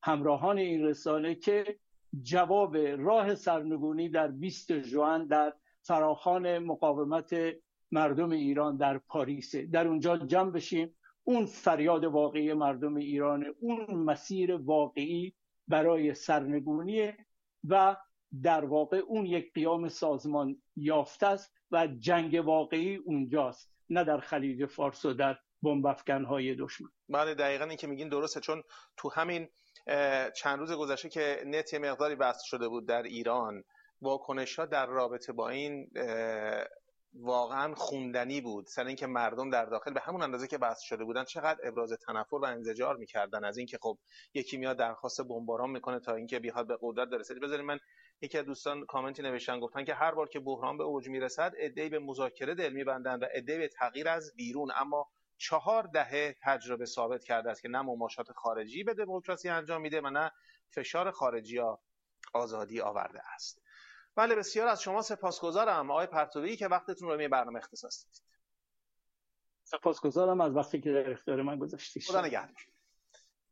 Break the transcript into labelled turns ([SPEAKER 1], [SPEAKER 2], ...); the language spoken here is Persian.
[SPEAKER 1] همراهان این رسانه که جواب راه سرنگونی در 20 ژوئن در فراخوان مقاومت مردم ایران در پاریس، در اونجا جمع بشیم، اون فریاد واقعی مردم ایران، اون مسیر واقعی برای سرنگونی و در واقع اون یک قیام سازمان یافته است و جنگ واقعی اونجاست، نه در خلیج فارس و در بمب افکن‌های دشمن.
[SPEAKER 2] بله دقیقاً این که میگین درسته، چون تو همین چند روز گذشته که نت یه مقداری بسته شده بود در ایران، واکنش‌ها در رابطه با این واقعا خوندنی بود، سر اینکه مردم در داخل به همون اندازه که بسته شده بودن چقدر ابراز تنفر و انزجار میکردن از اینکه خب یکی میاد درخواست بمباران میکنه تا اینکه بیاد به قدرت برسه. بذارید من یکی از دوستان کامنتی نوشتن، گفتن که هر بار که بحران به اوج میرسد عده‌ای به مذاکره دل میبندند و عده‌ای به تغییر از بیرون، اما 4 دهه تجربه ثابت کرده است که نه مماشات خارجی به دموکراسی انجام میده و نه فشار خارجی ها آزادی آورده است. بله بسیار از شما سپاسگزارم آقای پرتویی که وقتتون رو به برنامه اختصاص دادید.
[SPEAKER 1] سپاسگزارم از وقتی که در اختیار من گذاشتید.
[SPEAKER 2] خدا نگهدار.